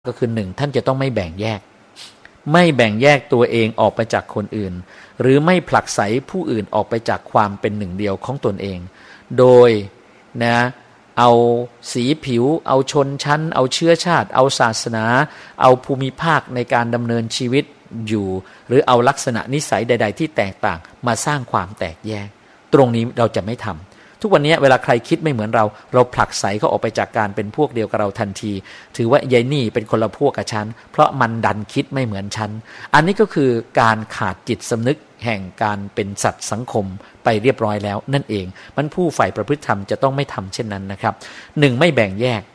ก็คือ1ท่านจะต้องไม่แบ่งแยกตัวเองออกไปจากคนอื่นหรือไม่ผลักไสผู้อื่นออกไปจากความเป็นหนึ่งเดียวของตนเองโดยนะเอาสีผิวเอาชนชั้นเอาเชื้อชาติเอาศาสนาเอาภูมิภาคในการดำเนินชีวิตอยู่หรือเอาลักษณะนิสัยใดๆที่แตกต่างมาสร้างความแตกแยกตรงนี้เราจะไม่ทำทุกวันนี้เวลาใครคิดไม่เหมือนเราผลักไสเขาออกไปจากการเป็นพวกเดียวกับเราทันทีถือว่ายายนี่เป็นคนละพวกกับฉันเพราะมันดันคิดไม่เหมือนฉันอันนี้ก็คือการขาดจิตสำนึกแห่งการเป็นสัตว์สังคมไปเรียบร้อยแล้วนั่นเองมันผู้ใฝ่ประพฤติธรรมจะต้องไม่ทำเช่นนั้นนะครับ1ไม่แบ่งแยก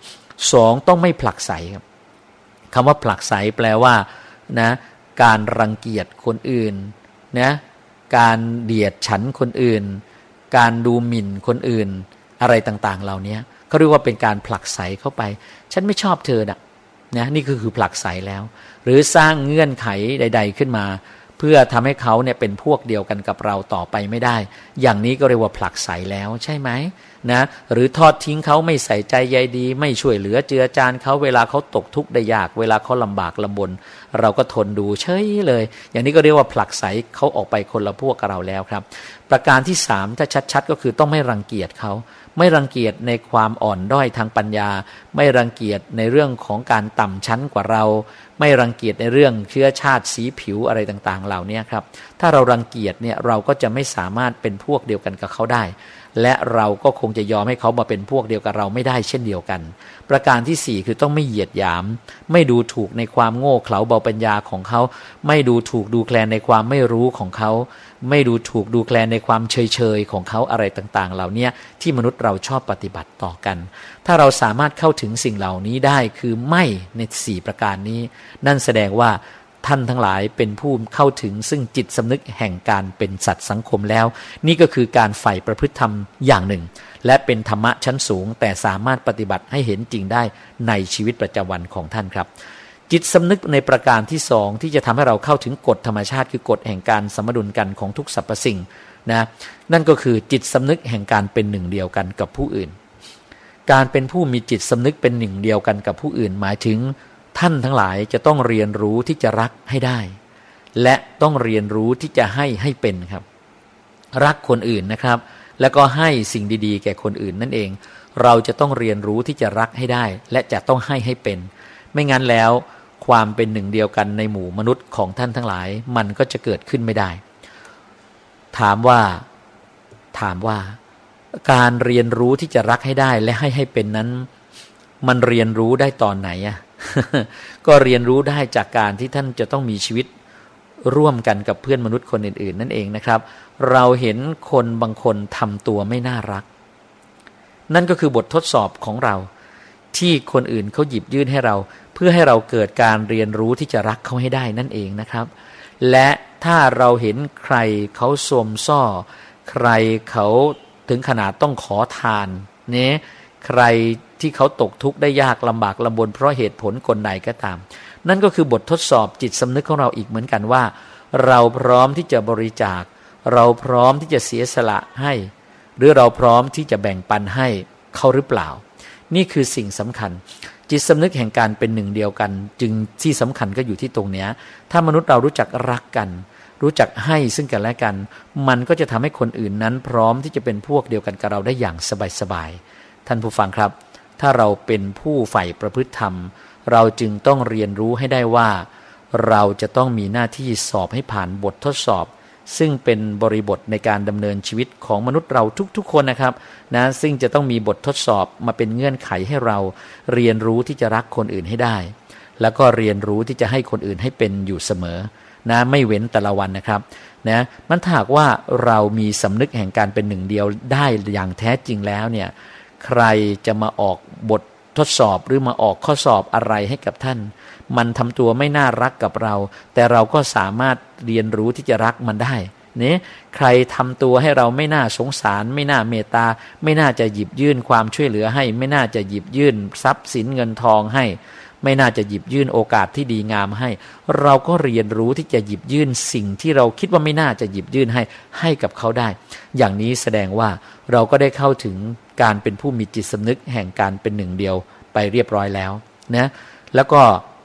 2ต้องไม่ผลักไสครับคำว่าผลักไสแปลว่านะการรังเกียจคนอื่นนะการเดียดฉันคนอื่นการดูหมิ่นคนอื่นอะไรต่างๆเหล่านี้เขาเรียกว่าเป็นการผลักไสเข้าไปฉันไม่ชอบเธอนะนี่คือผลักไสแล้วหรือสร้างเงื่อนไขใดๆขึ้นมาเพื่อทำให้เขาเนี่ยเป็นพวกเดียวกันกับเราต่อไปไม่ได้อย่างนี้ก็เรียกว่าผลักไสแล้วใช่ไหมนะหรือทอดทิ้งเขาไม่ใส่ใจใยดีไม่ช่วยเหลือเจือจานเขาเวลาเขาตกทุกข์ได้ยากเวลาเขาลำบากลำบนเราก็ทนดูเฉยเลยอย่างนี้ก็เรียกว่าผลักไสเขาออกไปคนละพวกกับเราแล้วครับประการที่3ถ้าชัดๆก็คือต้องไม่รังเกียจเขาไม่รังเกียจในความอ่อนด้อยทางปัญญาไม่รังเกียจในเรื่องของการต่ำชั้นกว่าเราไม่รังเกียจในเรื่องเชื้อชาติสีผิวอะไรต่างๆเหล่านี้ครับถ้าเรารังเกียจเนี่ยเราก็จะไม่สามารถเป็นพวกเดียวกันกับเขาได้และเราก็คงจะยอมให้เขามาเป็นพวกเดียวกับเราไม่ได้เช่นเดียวกันประการที่4คือต้องไม่เหยียดหยามไม่ดูถูกในความโง่เขลาเบาปัญญาของเขาไม่ดูถูกดูแคลนในความไม่รู้ของเขาไม่ดูถูกดูแคลนในความเฉยๆของเขาอะไรต่างๆเหล่านี้ที่มนุษย์เราชอบปฏิบัติต่อกันถ้าเราสามารถเข้าถึงสิ่งเหล่านี้ได้คือไม่ใน4ประการนี้นั่นแสดงว่าท่านทั้งหลายเป็นผู้เข้าถึงซึ่งจิตสำนึกแห่งการเป็นสัตว์สังคมแล้วนี่ก็คือการใฝ่ประพฤติธรรมอย่างหนึ่งและเป็นธรรมะชั้นสูงแต่สามารถปฏิบัติให้เห็นจริงได้ในชีวิตประจำวันของท่านครับจิตสำนึกในประการที่2ที่จะทำให้เราเข้าถึงกฎธรรมชาติคือกฎแห่งการสมดุลกันของทุกสรรพสิ่งนะนั่นก็คือจิตสำนึกแห่งการเป็นหนึ่งเดียวกันกับผู้อื่นการเป็นผู้มีจิตสำนึกเป็นหนึ่งเดียวกันกับผู้อื่นหมายถึงท่านทั้งหลายจะต้องเรียนรู้ที่จะรักให้ได้และต้องเรียนรู้ที่จะให้เป็นครับรักคนอื่นนะครับแล้วก็ให้สิ่งดีๆแก่คนอื่นนั่นเองเราจะต้องเรียนรู้ที่จะรักให้ได้และจะต้องให้เป็นไม่งั้นแล้วความเป็นหนึ่งเดียวกันในหมู่มนุษย์ของท่านทั้งหลายมันก็จะเกิดขึ้นไม่ได้ถามว่าการเรียนรู้ที่จะรักให้ได้และให้เป็นนั้นมันเรียนรู้ได้ตอนไหนอ่ะ ก็เรียนรู้ได้จากการที่ท่านจะต้องมีชีวิตร่วมกันกับเพื่อนมนุษย์คนอื่นๆนั่นเองนะครับเราเห็นคนบางคนทำตัวไม่น่ารักนั่นก็คือบททดสอบของเราที่คนอื่นเขาหยิบยื่นให้เราเพื่อให้เราเกิดการเรียนรู้ที่จะรักเขาให้ได้นั่นเองนะครับและถ้าเราเห็นใครเขาสวมซ่อใครเขาถึงขนาดต้องขอทานเนี่ยใครที่เขาตกทุกข์ได้ยากลำบากลำบนเพราะเหตุผลกลใดก็ตามนั่นก็คือบททดสอบจิตสำนึกของเราอีกเหมือนกันว่าเราพร้อมที่จะบริจาคเราพร้อมที่จะเสียสละให้หรือเราพร้อมที่จะแบ่งปันให้เขาหรือเปล่านี่คือสิ่งสำคัญจิตสำนึกแห่งการเป็นหนึ่งเดียวกันจึงที่สำคัญก็อยู่ที่ตรงนี้ถ้ามนุษย์เรารู้จักรักกันรู้จักให้ซึ่งกันและกันมันก็จะทำให้คนอื่นนั้นพร้อมที่จะเป็นพวกเดียวกันกับเราได้อย่างสบายๆท่านผู้ฟังครับถ้าเราเป็นผู้ใฝ่ประพฤติธรรมเราจึงต้องเรียนรู้ให้ได้ว่าเราจะต้องมีหน้าที่สอบให้ผ่านบททดสอบซึ่งเป็นบริบทในการดำเนินชีวิตของมนุษย์เราทุกๆคนนะครับนะซึ่งจะต้องมีบททดสอบมาเป็นเงื่อนไขให้เราเรียนรู้ที่จะรักคนอื่นให้ได้แล้วก็เรียนรู้ที่จะให้คนอื่นให้เป็นอยู่เสมอนะไม่เว้นแต่ละวันนะครับนะมันถ้าหากว่าเรามีสำนึกแห่งการเป็นหนึ่งเดียวได้อย่างแท้จริงแล้วเนี่ยใครจะมาออกบททดสอบหรือมาออกข้อสอบอะไรให้กับท่านมันทำตัวไม่น่ารักกับเราแต่เราก็สามารถเรียนรู้ที่จะรักมันได้เนี่ยใครทำตัวให้เราไม่น่าสงสารไม่น่าเมตตาไม่น่าจะหยิบยื่นความช่วยเหลือให้ไม่น่าจะหยิบยื่นทรัพย์สินเงินทองให้ไม่น่าจะหยิบยื่นโอกาสที่ดีงามให้เราก็เรียนรู้ที่จะหยิบยื่นสิ่งที่เราคิดว่าไม่น่าจะหยิบยื่นให้กับเขาได้อย่างนี้แสดงว่าเราก็ได้เข้าถึงการเป็นผู้มีจิตสำนึกแห่งการเป็นหนึ่งเดียวไปเรียบร้อยแล้วนะแล้วก็